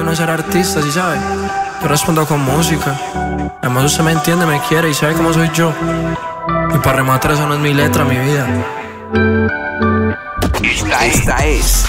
no es ser artista, ¿sí sabe? Yo respondo con música. Además usted me entiende, me quiere y sabe cómo soy yo. Y para rematar, eso no es mi letra, mi vida. Esta es